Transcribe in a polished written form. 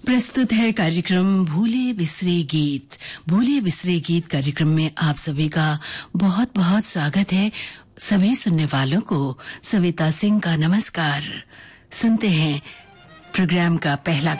प्रस्तुत है कार्यक्रम भूले बिसरे गीत। भूले बिसरे गीत कार्यक्रम में आप सभी का बहुत बहुत स्वागत है। सभी सुनने वालों को सविता सिंह का नमस्कार। सुनते हैं प्रोग्राम का पहला